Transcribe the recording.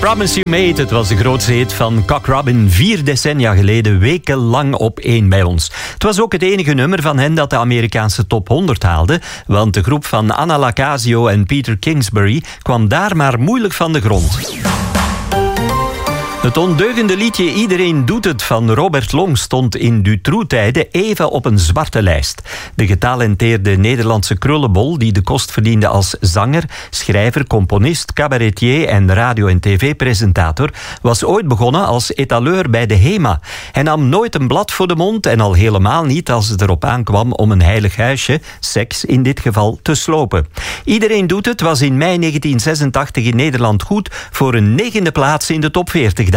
Promise You Made, het was de grootste hit van Cock Robin 4 decennia geleden, wekenlang op 1 bij ons. Het was ook het enige nummer van hen dat de Amerikaanse top 100 haalde, want de groep van Anna Lacasio en Peter Kingsbury kwam daar maar moeilijk van de grond. Het ondeugende liedje Iedereen doet het van Robert Long stond in Dutroux-tijden even op een zwarte lijst. De getalenteerde Nederlandse krullenbol, die de kost verdiende als zanger, schrijver, componist, cabaretier en radio- en tv-presentator, was ooit begonnen als etaleur bij de HEMA. Hij nam nooit een blad voor de mond en al helemaal niet als het erop aankwam om een heilig huisje, seks in dit geval, te slopen. Iedereen doet het was in mei 1986 in Nederland goed voor een 9e plaats in de top 40